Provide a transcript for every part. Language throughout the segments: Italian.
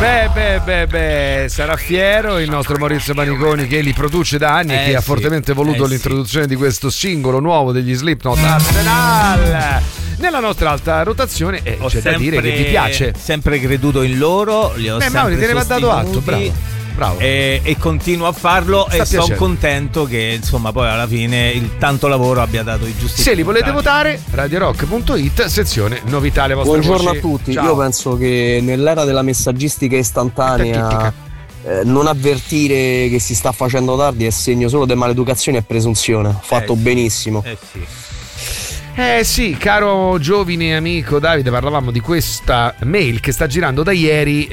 Beh, sarà fiero il nostro Maurizio Paniconi, che li produce da anni e che ha fortemente voluto l'introduzione di questo singolo nuovo degli Slipknot, Arsenal, nella nostra alta rotazione. C'è da dire che vi piace. Sempre creduto in loro, li ho sempre Mauri, te ne va dato atto, bravo. E continuo a farlo e sono contento che insomma poi alla fine il tanto lavoro abbia dato i giusti risultati. Se li volete votare, radiorock.it, sezione novità, le vostre Buongiorno voci. A tutti. Ciao. Io penso che nell'era della messaggistica istantanea non avvertire che si sta facendo tardi è segno solo di maleducazione e presunzione. Fatto benissimo. Sì, caro giovane amico Davide, parlavamo di questa mail che sta girando da ieri,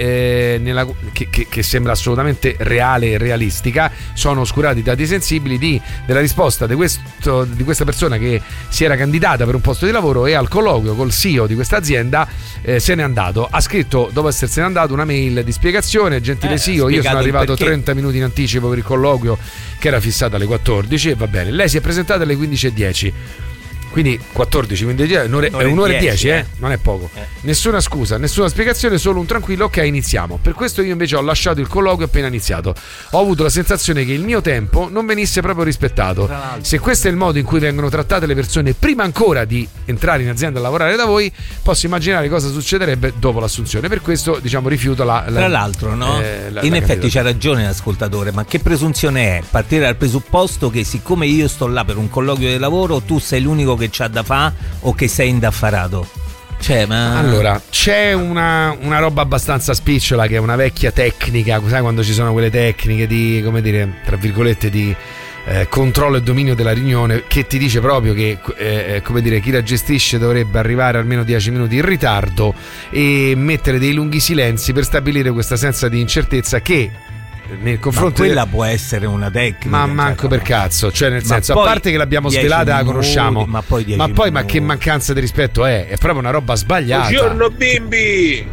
che sembra assolutamente reale e realistica. Sono oscurati i dati sensibili della risposta di questa persona che si era candidata per un posto di lavoro e al colloquio col CEO di questa azienda se n'è andato. Ha scritto, dopo essersene andato, una mail di spiegazione: gentile CEO, io sono arrivato 30 minuti in anticipo per il colloquio che era fissato alle 14 e va bene. Lei si è presentata alle 15:10. Quindi 14, quindi un'ora e 10, non è poco. Nessuna scusa, nessuna spiegazione, solo un tranquillo ok, iniziamo. Per questo io invece ho lasciato il colloquio appena iniziato. Ho avuto la sensazione che il mio tempo non venisse proprio rispettato. Se questo è il modo in cui vengono trattate le persone prima ancora di entrare in azienda a lavorare da voi, posso immaginare cosa succederebbe dopo l'assunzione. Per questo, rifiuto tra l'altro, no? In effetti c'ha ragione l'ascoltatore, ma che presunzione è? Partire dal presupposto che siccome io sto là per un colloquio di lavoro, tu sei l'unico che c'ha da fa o che sei indaffarato? Allora, c'è una roba abbastanza spicciola che è una vecchia tecnica, sai quando ci sono quelle tecniche di, come dire, tra virgolette, di controllo e dominio della riunione, che ti dice proprio che come dire, chi la gestisce dovrebbe arrivare almeno 10 minuti in ritardo e mettere dei lunghi silenzi per stabilire questa senza di incertezza che nei confronti quella può essere una tecnica, ma manco per cazzo, cioè nel senso, a parte che l'abbiamo svelata, la conosciamo, ma che mancanza di rispetto è proprio una roba sbagliata. Buongiorno bimbi,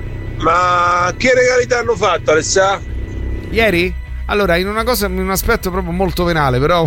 ma che regali ti hanno fatto, Alessà? Ieri? Allora, in un aspetto proprio molto venale, però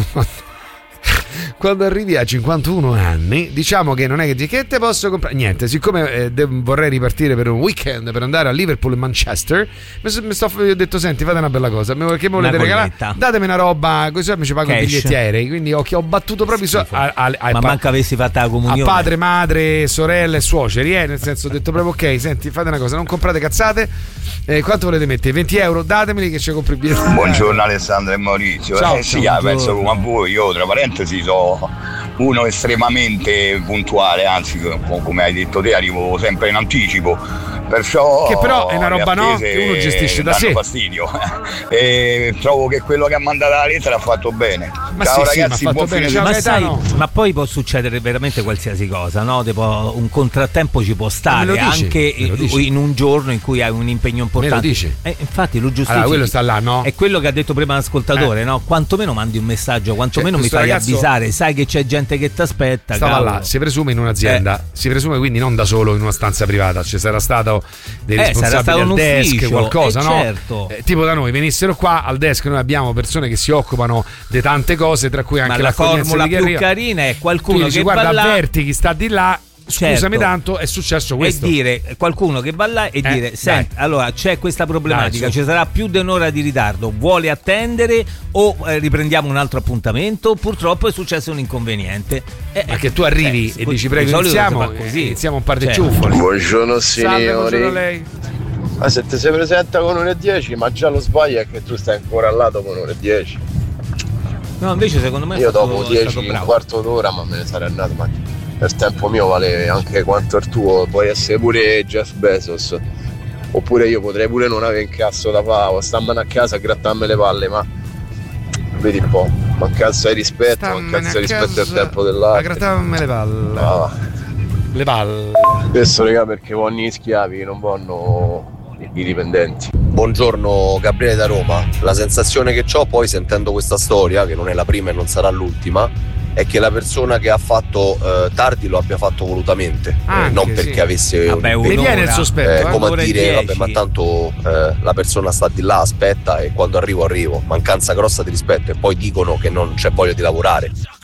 quando arrivi a 51 anni, diciamo che non è che te posso comprare niente. Siccome vorrei ripartire per un weekend per andare a Liverpool e Manchester, ho detto: senti, fate una bella cosa, che mi volete regalare? Datemi una roba, così mi ci pago i biglietti aerei. Quindi ho battuto proprio ma manca avessi fatto la comunione a padre, madre, sorelle e suoceri, nel senso, ho detto proprio: ok, senti, fate una cosa, non comprate cazzate. Quanto volete mettere? 20 euro? Datemeli che ci compro i biglietti. Buongiorno Alessandro e Maurizio. Penso come a voi. Io tra parentesi sono uno estremamente puntuale, anzi, come hai detto te, arrivo sempre in anticipo, perciò che però è una roba, no, che uno gestisce da sé. Fastidio e trovo che quello che ha mandato la lettera ha fatto bene. Ma ciao sì, ragazzi, buon fine settimana. Ma poi può succedere veramente qualsiasi cosa, no? Un contrattempo ci può stare anche in un giorno in cui hai un impegno importante. Me lo dici? Infatti lo giustifichi. Allora, quello sta là, no? È quello che ha detto prima l'ascoltatore, no? Quantomeno mandi un messaggio, quantomeno mi fai avvisare, sai che c'è gente che ti aspetta. Stava là, si presume in un'azienda, si presume quindi non da solo in una stanza privata, ci sarà stato dei responsabili al desk, qualcosa, no? Certo. Tipo da noi venissero qua al desk, noi abbiamo persone che si occupano di tante cose, tra cui anche la formula più carina è qualcuno che guarda, va là, avverti chi sta di là. Scusami, certo, tanto è successo questo. E dire qualcuno che va là e dire: senti, allora c'è questa problematica, ci sarà più di un'ora di ritardo, vuole attendere o riprendiamo un altro appuntamento? Purtroppo è successo un inconveniente. Ma che tu arrivi e dici: prego, iniziamo un par di ciuffoli. Buongiorno signori. Buongiorno lei. Ma se ti si presenta con un'ora e 10, ma già lo sbaglio è che tu stai ancora là dopo un'ora e 10. No, invece secondo me io dopo 10, un quarto d'ora, ma me ne sarei andato, ma per tempo mio vale anche quanto il tuo. Puoi essere pure Jeff Bezos, oppure io potrei pure non avere un cazzo da fare, starmene a casa a grattarmi le palle, ma vedi un po', mancanza di rispetto, mancanza di rispetto al tempo dell'altro. A grattarmi le palle. Le palle. Questo raga, perché vanno gli schiavi, non vanno i dipendenti. Buongiorno Gabriele da Roma. La sensazione che ho poi sentendo questa storia, che non è la prima e non sarà l'ultima, è che la persona che ha fatto tardi lo abbia fatto volutamente, non perché avesse mi viene il sospetto, come a dire vabbè, ma tanto la persona sta di là, aspetta e quando arrivo. Mancanza grossa di rispetto, e poi dicono che non c'è voglia di lavorare.